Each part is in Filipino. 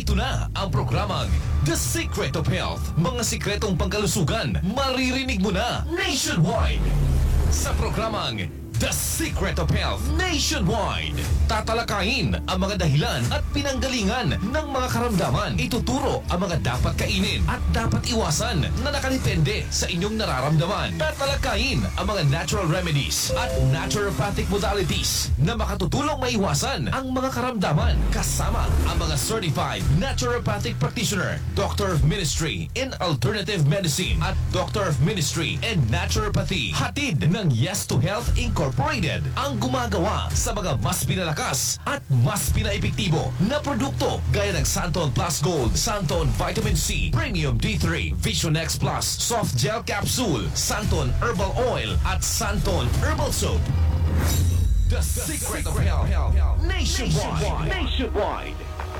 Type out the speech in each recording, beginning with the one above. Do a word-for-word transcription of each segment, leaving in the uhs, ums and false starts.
Narito na ang programang The Secret of Health. Mga sikretong pangkalusugan, maririnig mo na nationwide. Sa programang The Secret of Health Nationwide, tatalakayin ang mga dahilan at pinanggalingan ng mga karamdaman. Ituturo ang mga dapat kainin at dapat iwasan na nakadepende sa inyong nararamdaman. Tatalakayin ang mga natural remedies at naturopathic modalities na makatutulong maiwasan ang mga karamdaman. Kasama ang mga certified naturopathic practitioner, Doctor of Ministry in Alternative Medicine at Doctor of Ministry in Naturopathy. Hatid ng Yes to Health Incorporated. Incorporated ang gumagawa sa mga mas pinalakas at mas pinaepektibo na produkto gaya ng Santon Plus Gold, Santon Vitamin C, Premium D three, Vision X Plus, Soft Gel Capsule, Santon Herbal Oil at Santon Herbal Soap. The, the Secret, Secret of Health, health, health. Nationwide. Nationwide.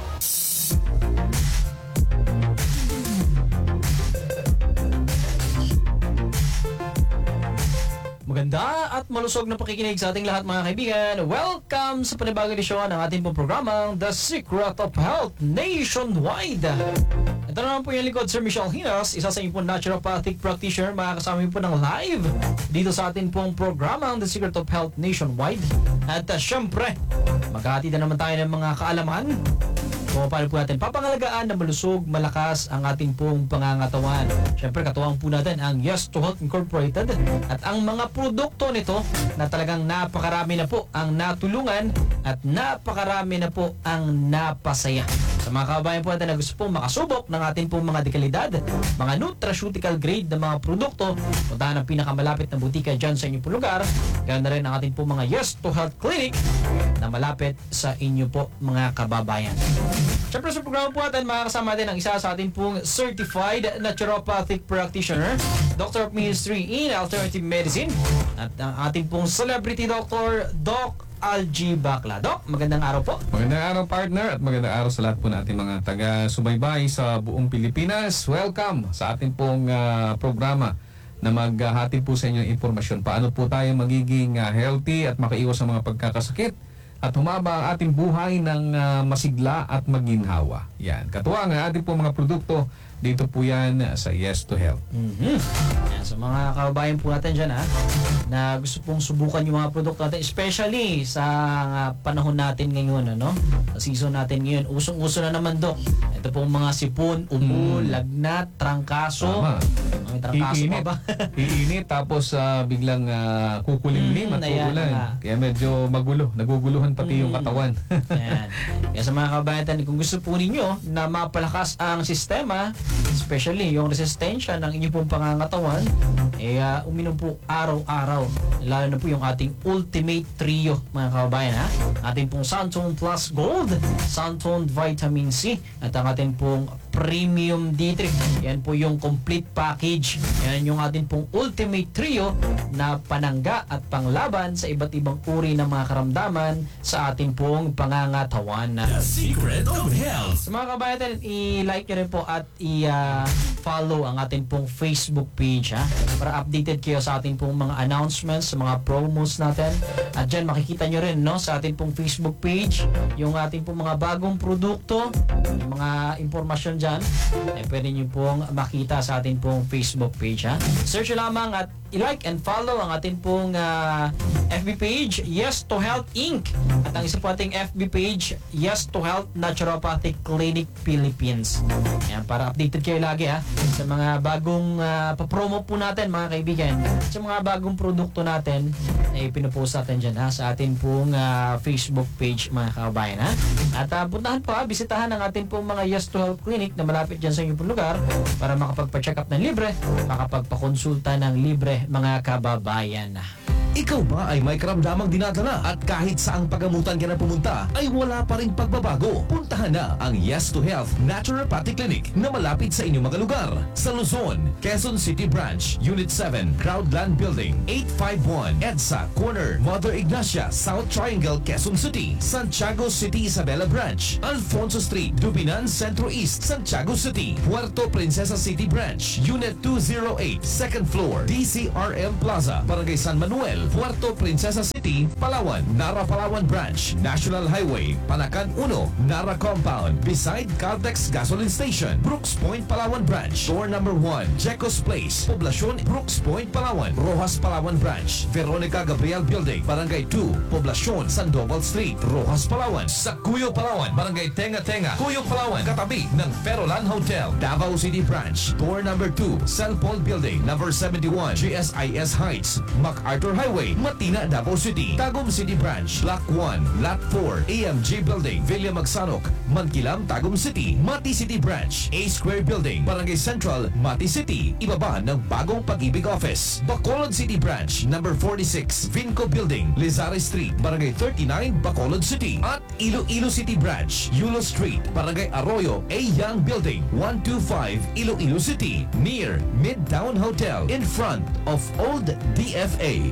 Maganda at malusog na pakikinig sa ating lahat mga kaibigan. Welcome sa panibagong edisyon ng ating pong programang The Secret of Health Nationwide. Ito naman po yung lingkod, Sir Michelle Hinas, isa sa inyong po naturopathic practitioner. Makakasama po ng live dito sa ating pong programang The Secret of Health Nationwide. At uh, syempre, maghahatid na naman tayo ng mga kaalaman kung paano po natin papangalagaan na malusog, malakas ang ating pong pangangatawan. Siyempre, katuwang po natin ang Yes to Health Incorporated at ang mga produkto nito na talagang napakarami na po ang natulungan at napakarami na po ang napasaya. Sa mga kababayan po natin na gusto pong makasubok ng ating pong mga dekalidad, mga nutraceutical grade na mga produkto, puntahan ang pinakamalapit na butika dyan sa inyong po lugar. Ganoon na rin ang ating pong mga Yes to Health Clinic na malapit sa inyo po mga kababayan. Siyempre sa programa po natin, makakasama din ang isa sa ating pong certified naturopathic practitioner, Doctor of Ministry in Alternative Medicine, at ang ating pong celebrity doctor, Doc Algie Bacla. Doc, magandang araw po. Magandang araw partner at magandang araw sa lahat po natin mga taga-subaybay sa buong Pilipinas. Welcome sa ating pong uh, programa na maghahatid po sa inyo ng impormasyon. Paano po tayo magiging uh, healthy at makaiwas sa mga pagkakasakit at humaba ang ating buhay ng uh, masigla at maginhawa. Yan. Katuwang ang ating po mga produkto, dito po yan sa Yes to Health. Mm-hmm. Yan, sa mga kababayan po natin dyan ha, na gusto pong subukan yung mga produkto natin, especially sa uh, panahon natin ngayon, ano? Sa season natin ngayon, usong-uso na naman, Dok. Ito pong mga sipon, ubo, mm. lagnat, trangkaso. Tama. May trangkaso pa ba? Iinit, tapos uh, biglang uh, kukulimlim mm, at kukulan. Kaya medyo magulo. Naguguluhan pati mm. yung katawan. Yan. Kaya sa mga kababayan natin, kung gusto po ninyo na mapalakas ang sistema, especially yung resistensya ng inyong pong pangangatawan, eh uh, uminom po araw-araw. Lalo na po yung ating Ultimate Trio, mga kababayan ha. Ating pong Santon Plus Gold, Santon Vitamin C, at ang ating pong Premium D three. Yan po yung complete package. Yan yung ating pong Ultimate Trio na panangga at panglaban sa iba't ibang uri ng mga karamdaman sa ating pong pangangatawan. The Secret of Health. Sa mga kabayan, i-like nyo rin po at i-follow ang ating pong Facebook page ha, para updated kayo sa ating pong mga announcements, sa mga promos natin. At dyan makikita nyo rin no, sa ating pong Facebook page yung ating pong mga bagong produkto, yung mga impormasyon dyan, eh, pwede nyo pong makita sa ating pong Facebook page ha. Search lamang at i-like and follow ang ating pong uh, F B page, Yes to Health Incorporated. At ang isa po ating F B page, Yes to Health Naturopathic Clinic Philippines. Yan, para updated kayo lagi ha sa mga bagong uh, papromo po natin mga kaibigan. Sa mga bagong produkto natin, eh, pinupost natin dyan ha, sa ating pong uh, Facebook page mga kabayan ha. At uh, puntahan po ha, bisitahan ang ating pong mga Yes to Health Clinic na malapit dyan sa inyong pong lugar para makapagpa-check up ng libre, makapagpakonsulta ng libre mga kababayan. Ikaw ba ay may karamdamang dinadala at kahit saang pagamutan ka na pumunta ay wala pa ring pagbabago? Puntahan na ang Yes to Health Naturopathic Clinic na malapit sa inyong mga lugar. Sa Luzon, Quezon City Branch, Unit seven, Crowdland Building, eight five one, EDSA, Corner, Mother Ignacia, South Triangle, Quezon City. Santiago City, Isabela Branch, Alfonso Street, Dubinan, Centro East, Santiago City. Puerto Princesa City Branch, Unit two oh eight, second floor, D C R M Plaza, Barangay San Manuel, Puerto Princesa City, Palawan, Nara Palawan Branch, National Highway, Panacan one, Nara Compound, beside Caltex Gasoline Station, Brooks Point, Palawan Branch, Door number one, Jecos Place, Poblacion, Brooks Point, Palawan, Rojas Palawan Branch, Veronica Gabriel Building, Barangay two, Poblacion, Sandoval Street, Rojas Palawan, sa Cuyo Palawan, Barangay Tenga Tenga, Cuyo Palawan, katabi ng Perolan Hotel, Davao City Branch, Door number two, San Paul Building, number seventy-one, G S I S Heights, MacArthur Highway, Matina, Davao City, Tagum City Branch, Block one, Lot four, A M G Building, Villa Magsanok, Mankilam, Tagum City, Mati City Branch, A Square Building, Barangay Central, Mati City, ibaba ng Bagong Pag-ibig Office, Bacolod City Branch, number forty-six, Vinco Building, Lizare Street, Barangay thirty-nine, Bacolod City, at Iloilo City Branch, Yulo Street, Barangay Arroyo, A Young Building, one twenty-five, Iloilo City, near Midtown Hotel, in front of Old D F A.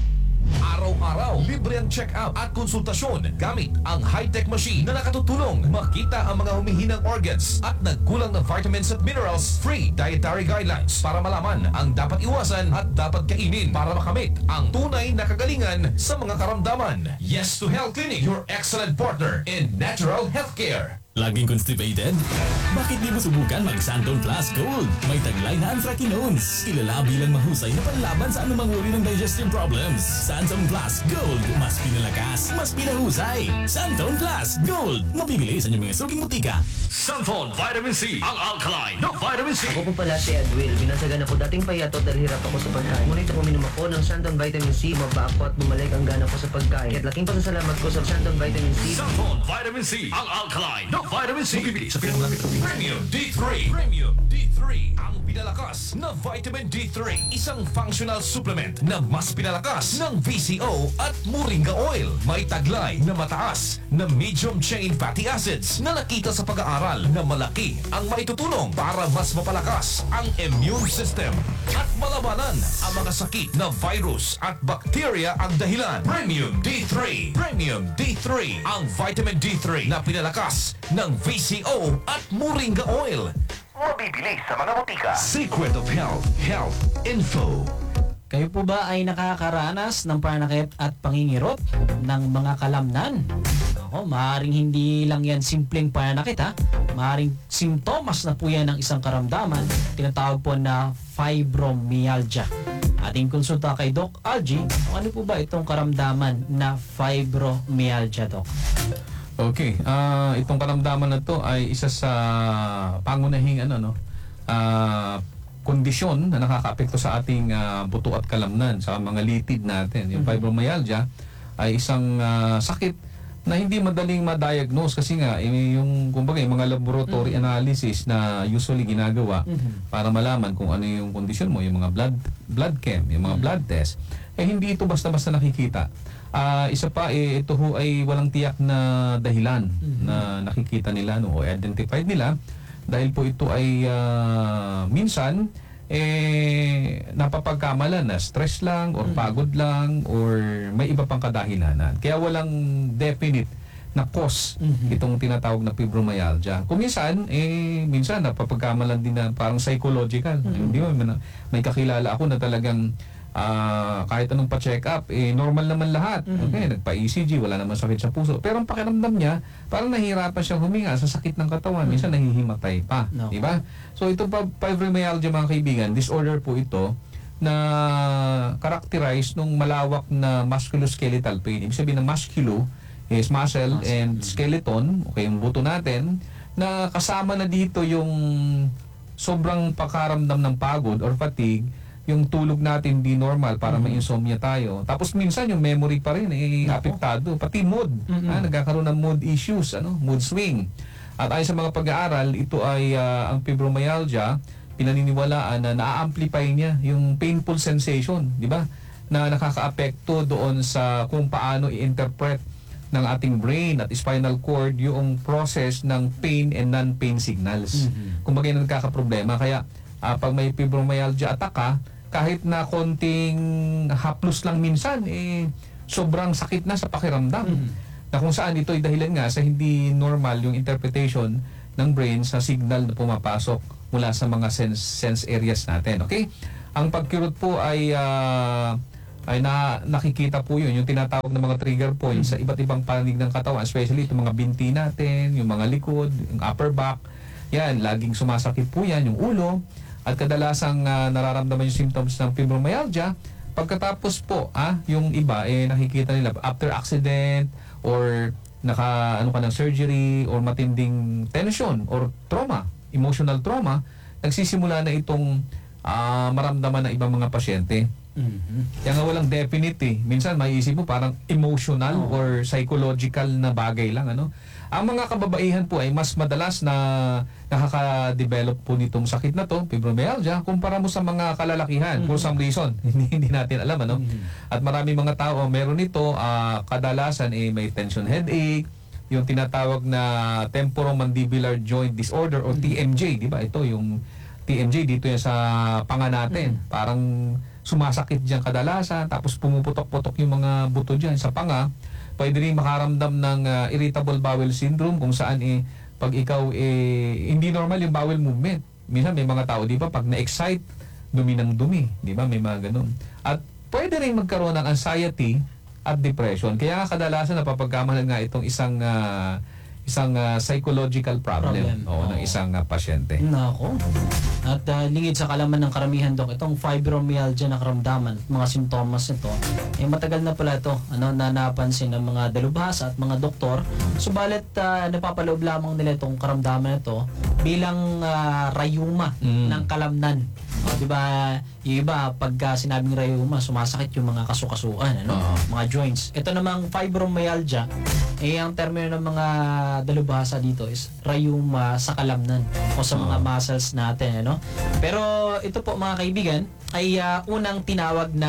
Araw-araw, libre ang check-up at konsultasyon gamit ang high-tech machine na nakatutulong makita ang mga humihinang organs at nagkulang ng vitamins at minerals. Free dietary guidelines para malaman ang dapat iwasan at dapat kainin para makamit ang tunay na kagalingan sa mga karamdaman. Yes to Health Clinic, your excellent partner in natural healthcare. Laging constipated? Bakit di mo subukan mag-Santon Plus Gold? May taglay na anthraquinones. Kilala bilang mahusay na panlaban sa anumang uri ng digestive problems. Santon Plus Gold. Mas pinalakas, mas pinahusay. Santon Plus Gold. Mabibili sa inyong mga suking butika. Santon Vitamin C, ang alkaline ng vitamin C. Ako po pala si Edwin. Binasagan ako dating payatot dahil hirap ako sa pagkain. Ngunit ako uminom ako ng Santon Vitamin C, maba ako at bumalik ang gana ko sa pagkain. Kaya't laking pasasalamat ko sa Santon Vitamin C. Santon Vitamin C, ang alkaline ng vitamin C. Bibili sa pinamulapit ng Premium D three. Premium D three, ang pinalakas na vitamin D three. Isang functional supplement na mas pinalakas ng V C O at Moringa Oil. May taglay na mataas na medium chain fatty acids na nakita sa pag-aaral na malaki ang maitutulong para mas mapalakas ang immune system at malabanan ang mga sakit na virus at bakterya ang dahilan. Premium D three. Premium D three, ang vitamin D three na pinalakas ng V C O at Moringa Oil. Mabibili sa mga butika. Secret of Health. Health Info. Kayo po ba ay nakakaranas ng pananakit at pangingirot ng mga kalamnan? Ako, maaaring hindi lang yan simpleng pananakit ha. Maaaring simptomas na po yan ng isang karamdaman. Tinatawag po na fibromyalgia. Ating konsulta kay Doc Algie, ano po ba itong karamdaman na fibromyalgia, Doc? Okay, ah itong karamdaman na to ay isa sa pangunahing ano no, ah kondisyon na nakakaapekto sa ating ah, buto at kalamnan sa mga litid natin. Yung fibromyalgia ay isang ah, sakit na hindi madaling ma-diagnose kasi nga eh, yung kumbaga yung mga laboratory analysis na usually ginagawa para malaman kung ano yung kondisyon mo, yung mga blood blood chem, yung mga blood test, eh hindi ito basta-basta nakikita. Ah, isa pa eh, ito ho ay walang tiyak na dahilan na nakikita nila no, o identified nila dahil po ito ay ah, minsan eh napapagkamalan na stress lang or pagod lang or may iba pang kadahilanan. Kaya walang definite na cause itong tinatawag na fibromyalgia. Kung minsan, eh, minsan napapagkamalan din na parang psychological. Hindi mo, may, may kakilala ako na talagang Ah, kahit anong pa-check up, eh, normal naman lahat. Okay, nagpa-E C G, wala naman sakit sa puso. Pero ang pakiramdam niya, parang nahihirapan siyang huminga sa sakit ng katawan. Minsan nahihimatay pa. No. Di ba? So ito pa, fibromyalgia mga kaibigan, disorder po ito na characterized nung malawak na musculoskeletal pain. Ibig sabihin ng musculo is muscle and skeleton, okay, yung buto natin, na kasama na dito yung sobrang pakaramdam ng pagod or fatigue, yung tulog natin di normal para may insomnia tayo. Tapos minsan yung memory pa rin eh apektado, pati mood. Mm-hmm. Ah, nagkakaroon ng mood issues, ano, mood swing. At ayon sa mga pag-aaral, ito ay uh, ang fibromyalgia, pinaniniwalaan na na-amplify niya yung painful sensation, di ba? Na nakakaapekto doon sa kung paano i-interpret ng ating brain at spinal cord yung process ng pain and non-pain signals. Mm-hmm. Kung bagay na nagkakaproblema. Kaya uh, pag may fibromyalgia attack ka, kahit na konting haplos lang minsan, eh, sobrang sakit na sa pakiramdam. Mm-hmm. Na kung saan ito ay dahilan nga sa hindi normal yung interpretation ng brain sa signal na pumapasok mula sa mga sense, sense areas natin. Okay? Ang pagkirot po ay uh, ay na nakikita po yun, yung tinatawag na mga trigger points sa iba't ibang panig ng katawan, especially itong mga binti natin, yung mga likod, yung upper back. Yan, laging sumasakit po yan, yung ulo. At kadalasang uh, nararamdaman yung symptoms ng fibromyalgia. Pagkatapos po, ah, yung iba, eh, nakikita nila after accident or naka, ano ka ng surgery or matinding tension or trauma, emotional trauma, nagsisimula na itong uh, maramdaman ng ibang mga pasyente. Mhm. Kaya nga walang definite eh. Minsan maiisip mo parang emotional Oo. or psychological na bagay lang. Ano? Ang mga kababaihan po ay mas madalas na nakaka-develop po nitong sakit na to, fibromyalgia, kumpara mo sa mga kalalakihan for some reason. hindi, hindi natin alam. Ano? At marami mga tao meron nito, ah, kadalasan eh, may tension headache, yung tinatawag na temporomandibular joint disorder o T M J, di ba? Ito yung T M J dito yan sa panga natin. Parang sumasakit diyan kadalasan, tapos pumuputok-putok yung mga buto diyan sa panga. Pwede rin makaramdam ng uh, irritable bowel syndrome kung saan eh pag ikaw eh hindi normal yung bowel movement. Minsan may mga tao, di ba, pag na-excite, dumi ng dumi, di ba? May mga ganun. At pwede rin magkaroon ng anxiety at depression. Kaya nga kadalasan napapagkamalan nga itong isang uh, isang uh, psychological problem, Problem. Oo, ng Oo. isang uh, pasyente. Nako. At uh, lingid sa kalaman ng karamihan, Dok, itong fibromyalgia na karamdaman, mga simptomas nito, eh matagal na pala ito, ano, na napansin ng mga dalubhasa at mga doktor. Subalit, uh, napapaloob lamang nila itong karamdaman nito bilang uh, rayuma Mm. ng kalamnan. O, di ba, yung iba, pagka sinabing rayuma, sumasakit yung mga kasukasuan, ano, Oo. mga joints. Ito namang fibromyalgia, eh, ang termino ng mga dalubhasa dito is rayuma sa kalamnan o sa mga muscles natin, ano. Pero ito po, mga kaibigan, ay ah, unang tinawag na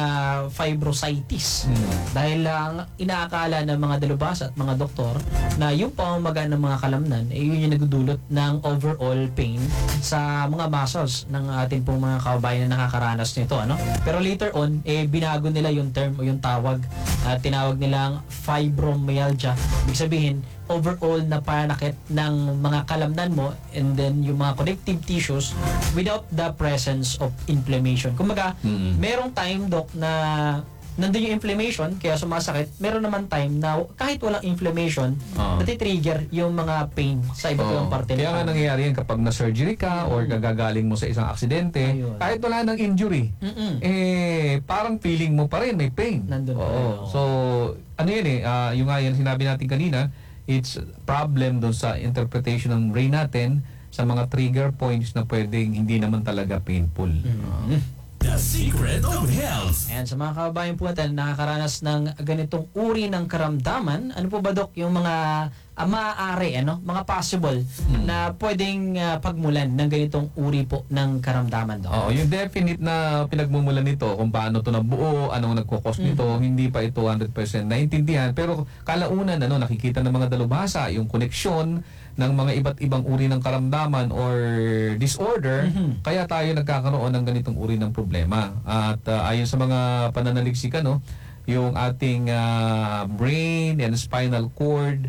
fibrositis. Mm. Dahil lang inaakala ng mga dalubhasa at mga doktor na yung pamamaga ng mga kalamnan, eh, yun yung nagdudulot ng overall pain sa mga muscles ng ating pong mga kababayan na nakakaranas nito, ano. Pero later on, eh, binago nila yung term o yung tawag at tinawag nilang fibromyalgia. Ibig sabihin, overall na panakit ng mga kalamnan mo and then yung mga connective tissues without the presence of inflammation. Kumbaga, Mm-mm. merong time, Doc, na nandun yung inflammation, kaya sumasakit. Meron naman time na kahit walang inflammation, Oo. natitrigger yung mga pain sa iba't ibang Oo. parte. ng Kaya nga katawan. nangyayari yan kapag na-surgery ka or gagagaling mo sa isang aksidente, Ayun. kahit wala ng injury, Mm-mm. eh, parang feeling mo pa rin, may pain. Nandun pa Oo. rin, oo. So, ano yun eh, ah, yung nga yan sinabi natin kanina, it's problem doon sa interpretation ng brain natin sa mga trigger points na pwedeng hindi naman talaga painful. Mm. The Secret of Health. Ayan, sa mga kababayan po natin nakakaranas ng ganitong uri ng karamdaman, ano po ba, Dok, yung mga uh, maaari, ano, mga possible na pwedeng ah, pagmulan ng ganitong uri po ng karamdaman, Dok? Oo, yung definite na pinagmumulan nito, kung paano ito nabuo, anong nagkukos nito, hindi pa ito one hundred percent naintindihan. Pero kalaunan, ano, nakikita ng mga dalubhasa, yung koneksyon ng mga iba't ibang uri ng karamdaman or disorder, kaya tayo nagkakaroon ng ganitong uri ng problema. At uh, ayon sa mga pananaliksik, no, yung ating uh, brain and spinal cord,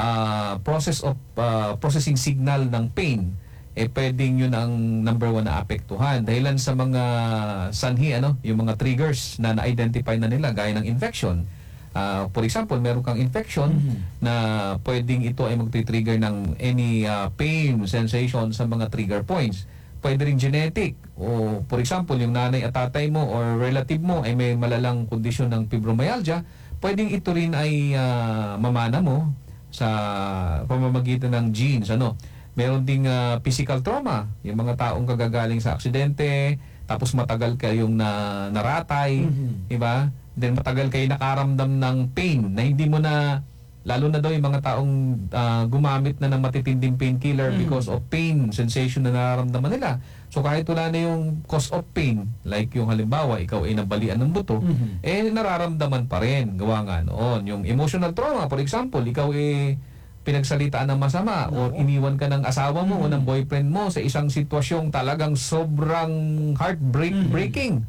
uh, process of uh, processing signal ng pain, eh pwedeng yun ang number one na apektuhan. Dahilan sa mga sanhi, ano, yung mga triggers na na-identify na nila, gaya ng infection. Uh, for example, meron kang infection na pwedeng ito ay magti-trigger ng any uh, pain sensation sa mga trigger points. Pwede rin genetic. O for example, yung nanay at tatay mo or relative mo ay may malalang kondisyon ng fibromyalgia, pwedeng ito rin ay uh, mamana mo sa pamamagitan ng genes. Ano? Meron ding uh, physical trauma. Yung mga taong kagagaling sa aksidente, tapos matagal kayong na, naratay, di ba? Then matagal kayo nakaramdam ng pain na hindi mo na, lalo na daw yung mga taong ah, gumamit na ng matitinding painkiller because of pain sensation na nararamdaman nila. So kahit wala na yung cause of pain, like yung halimbawa, ikaw ay nabalian ng buto, eh nararamdaman pa rin. Gawa nga noon. Yung emotional trauma, for example, ikaw ay pinagsalitaan ng masama o iniwan ka ng asawa mo o ng boyfriend mo sa isang sitwasyong talagang sobrang heartbreak breaking.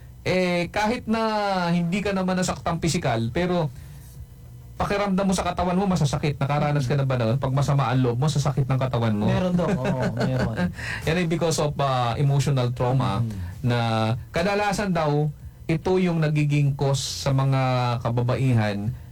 Eh, kahit na hindi ka naman nasaktang pisikal, pero pakiramdam mo sa katawan mo masasakit. Nakaranas ka na ba noon? Pag masama ang loob mo, sa sakit ng katawan mo. Meron, Dok. Oo, meron. Yan ay because of uh, emotional trauma na kadalasan daw ito yung nagiging cause sa mga kababaihan